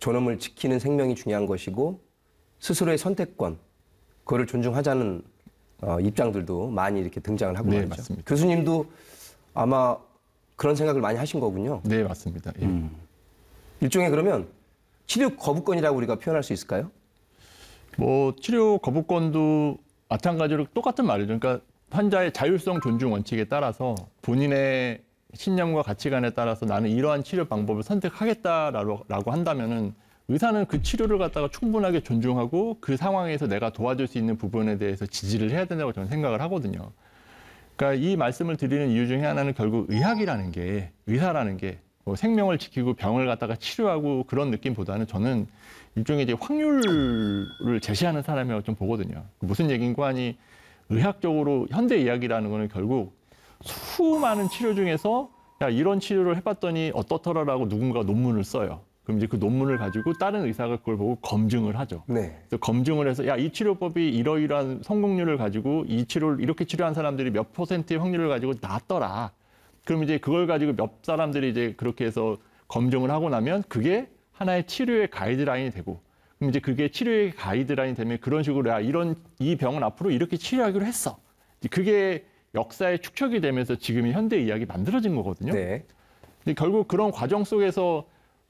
존엄을 지키는 생명이 중요한 것이고 스스로의 선택권, 그거를 존중하자는 입장들도 많이 이렇게 등장을 하고 네, 말이죠. 맞습니다. 교수님도 아마 그런 생각을 많이 하신 거군요. 네, 맞습니다. 예. 일종의 그러면 치료 거부권이라고 우리가 표현할 수 있을까요? 뭐 치료 거부권도 마찬가지로 똑같은 말이죠. 그러니까 환자의 자율성 존중 원칙에 따라서 본인의 신념과 가치관에 따라서 나는 이러한 치료 방법을 선택하겠다라고 한다면은 의사는 그 치료를 갖다가 충분하게 존중하고 그 상황에서 내가 도와줄 수 있는 부분에 대해서 지지를 해야 된다고 저는 생각을 하거든요. 그러니까 이 말씀을 드리는 이유 중에 하나는 결국 의학이라는 게, 의사라는 게 뭐 생명을 지키고 병을 갖다가 치료하고 그런 느낌보다는 저는 일종의 이제 확률을 제시하는 사람이라고 좀 보거든요. 무슨 얘기인가 하니 의학적으로 현대 의학이라는 거는 결국 수많은 치료 중에서 야, 이런 치료를 해봤더니 어떻더라라고 누군가가 논문을 써요. 그럼 이제 그 논문을 가지고 다른 의사가 그걸 보고 검증을 하죠. 네. 그래서 검증을 해서 야, 이 치료법이 이러이러한 성공률을 가지고 이 치료를 이렇게 치료한 사람들이 몇 %의 확률을 가지고 나았더라. 그럼 이제 그걸 가지고 몇 사람들이 이제 그렇게 해서 검증을 하고 나면 그게 하나의 치료의 가이드라인이 되고, 그럼 이제 그게 치료의 가이드라인이 되면 그런 식으로 야, 이 병은 앞으로 이렇게 치료하기로 했어. 그게 역사의 축적이 되면서 지금의 현대 의학이 만들어진 거거든요. 네. 근데 결국 그런 과정 속에서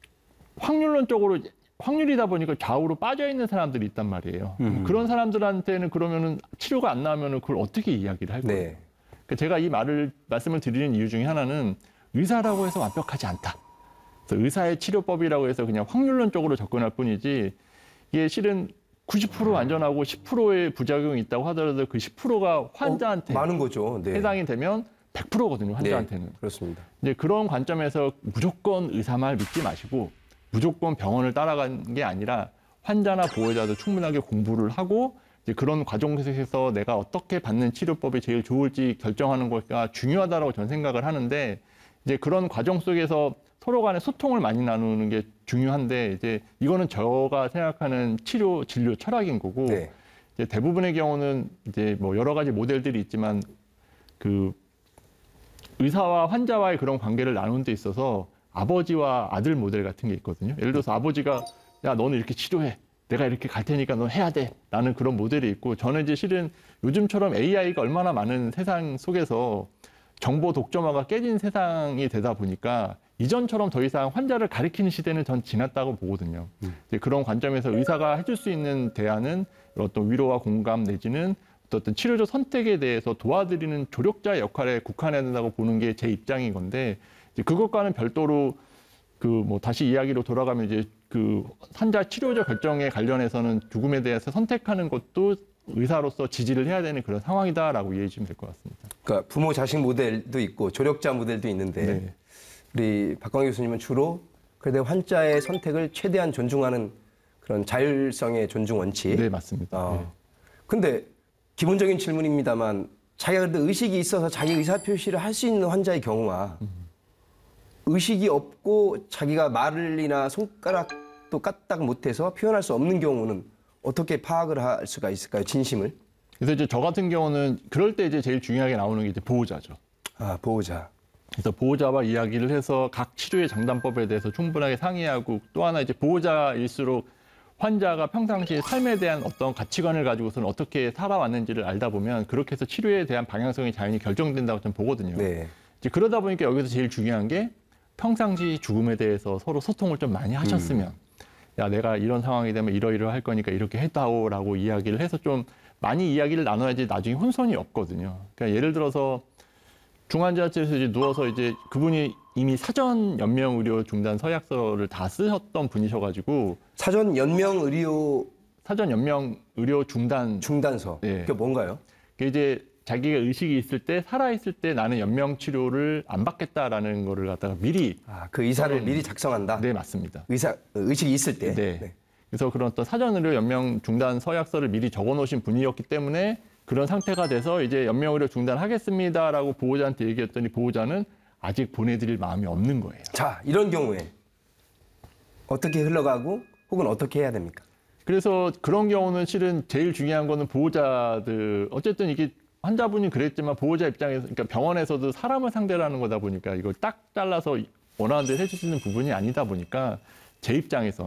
확률론적으로 확률이다 보니까 좌우로 빠져 있는 사람들이 있단 말이에요. 그런 사람들한테는 그러면은 치료가 안 나오면은 그걸 어떻게 이야기를 할 거예요? 네. 그러니까 제가 이 말씀을 드리는 이유 중에 하나는 의사라고 해서 완벽하지 않다. 그래서 의사의 치료법이라고 해서 그냥 확률론적으로 접근할 뿐이지 이게 실은 90% 안전하고 10%의 부작용이 있다고 하더라도 그 10%가 환자한테 많은 거죠. 네. 해당이 되면 100%거든요, 환자한테는. 네, 그렇습니다. 이제 그런 관점에서 무조건 의사 말 믿지 마시고 무조건 병원을 따라간 게 아니라 환자나 보호자도 충분하게 공부를 하고 이제 그런 과정 속에서 내가 어떻게 받는 치료법이 제일 좋을지 결정하는 것가 중요하다고 저는 생각을 하는데, 이제 그런 과정 속에서 서로 간에 소통을 많이 나누는 게 중요한데, 이제 이거는 제가 생각하는 치료 진료 철학인 거고, 네. 이제 대부분의 경우는 이제 뭐 여러 가지 모델들이 있지만 그 의사와 환자와의 그런 관계를 나누는 데 있어서 아버지와 아들 모델 같은 게 있거든요. 예를 들어서 아버지가 야, 너는 이렇게 치료해. 내가 이렇게 갈 테니까 넌 해야 돼. 라는 그런 모델이 있고, 저는 이제 실은 요즘처럼 AI가 얼마나 많은 세상 속에서 정보 독점화가 깨진 세상이 되다 보니까 이전처럼 더 이상 환자를 가리키는 시대는 전 지났다고 보거든요. 이제 그런 관점에서 의사가 해줄 수 있는 대안은 어떤 위로와 공감 내지는 어떤 치료적 선택에 대해서 도와드리는 조력자 역할에 국한해야 된다고 보는 게 제 입장인 건데, 이제 그것과는 별도로 그 뭐 다시 이야기로 돌아가면 이제 그 환자 치료적 결정에 관련해서는 죽음에 대해서 선택하는 것도 의사로서 지지를 해야 되는 그런 상황이다라고 이해해 주시면 될 것 같습니다. 그러니까 부모 자식 모델도 있고 조력자 모델도 있는데 네. 우리 박광희 교수님은 주로 그래도 환자의 선택을 최대한 존중하는 그런 자율성의 존중 원칙. 네, 맞습니다. 네. 근데 기본적인 질문입니다만 자기가 그래도 의식이 있어서 자기 의사 표시를 할 수 있는 환자의 경우와 의식이 없고 자기가 말이나 손가락도 까딱 못해서 표현할 수 없는 경우는 어떻게 파악을 할 수가 있을까요? 진심을? 그래서 이제 저 같은 경우는 그럴 때 이제 제일 중요하게 나오는 게 이제 보호자죠. 아, 보호자. 그래서 보호자와 이야기를 해서 각 치료의 장단법에 대해서 충분하게 상의하고, 또 하나 이제 보호자일수록 환자가 평상시에 삶에 대한 어떤 가치관을 가지고서는 어떻게 살아왔는지를 알다 보면 그렇게 해서 치료에 대한 방향성이 자연히 결정된다고 저는 보거든요. 네. 이제 그러다 보니까 여기서 제일 중요한 게 평상시 죽음에 대해서 서로 소통을 좀 많이 하셨으면 야, 내가 이런 상황이 되면 이러이러 할 거니까 이렇게 해다오라고 이야기를 해서 좀 많이 이야기를 나눠야지 나중에 혼선이 없거든요. 그러니까 예를 들어서 중환자실에서 이제 누워서 이제 그분이 이미 사전 연명 의료 중단 서약서를 다 쓰셨던 분이셔가지고 사전 연명 의료 사전 연명 의료 중단 중단서. 네. 그게 뭔가요? 그게 이제 자기가 의식이 있을 때, 살아있을 때 나는 연명 치료를 안 받겠다라는 거를 갖다가 미리. 그 의사를 미리 작성한다? 네, 맞습니다. 의식이 있을 때? 네. 그래서 그런 어떤 사전 의료 연명 중단 서약서를 미리 적어 놓으신 분이었기 때문에 그런 상태가 돼서 이제 연명 의료 중단하겠습니다라고 보호자한테 얘기했더니 보호자는 아직 보내드릴 마음이 없는 거예요. 자, 이런 경우에 어떻게 흘러가고 혹은 어떻게 해야 됩니까? 그래서 그런 경우는 실은 제일 중요한 거는 보호자들, 어쨌든 이게 환자분이 그랬지만 보호자 입장에서, 그러니까 병원에서도 사람을 상대로 하는 거다 보니까 이걸 딱 잘라서 원하는 대로 해줄 수 있는 부분이 아니다 보니까 제 입장에서는